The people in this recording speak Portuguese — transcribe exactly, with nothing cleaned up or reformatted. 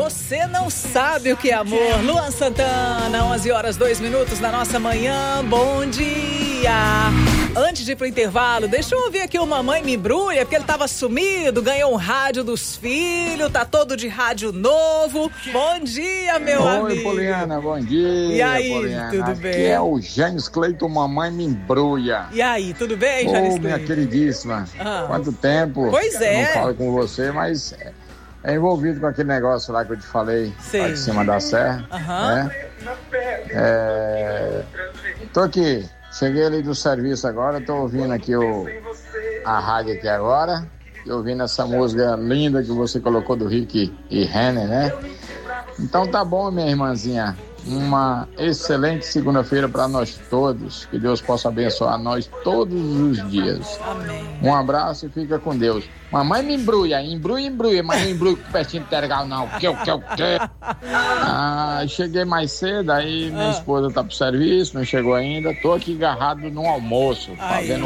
Você não sabe o que é amor. Luan Santana, onze horas, dois minutos na nossa manhã. Bom dia. Antes de ir pro intervalo, deixa eu ouvir aqui o Mamãe Me Embrulha, porque ele tava sumido, ganhou um rádio dos filhos, tá todo de rádio novo. Bom dia, meu Oi, amigo. Oi, Poliana, bom dia. E aí, Poliana. tudo Aqui bem? Aqui é o James Cleiton, Mamãe Me Embrulha. E aí, tudo bem, Ô, James minha Cleiton? queridíssima, Ah. quanto tempo Pois é. não falo com você, mas é envolvido com aquele negócio lá que eu te falei, Sei. lá de cima da serra. Aham. Né? É... Tô aqui, cheguei ali do serviço agora, tô ouvindo aqui o... a rádio aqui agora, e ouvindo essa música linda que você colocou do Rick e Renner, né? Então tá bom, minha irmãzinha. Uma excelente segunda-feira para nós todos. Que Deus possa abençoar nós todos os dias. Amém. Um abraço e fica com Deus. Mamãe me embrulha, embrulha, embrulha, mas não embrulha com pertinho de tergal, não. Que eu, que eu, que. Ah, cheguei mais cedo, aí minha esposa tá pro serviço, não chegou ainda. Tô aqui agarrado no almoço, Aí. fazendo